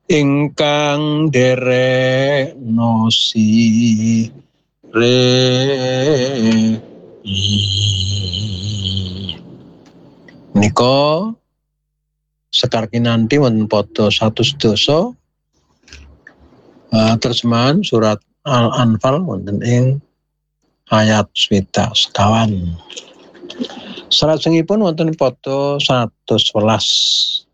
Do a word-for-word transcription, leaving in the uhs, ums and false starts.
ingkang derek nosi re nika sekar kinanti wonten pada satus dosa uh, terjemahan surat Al-Anfal wonten ing ayat swidak sekawan. Salajengipun wonten pada satus sewelas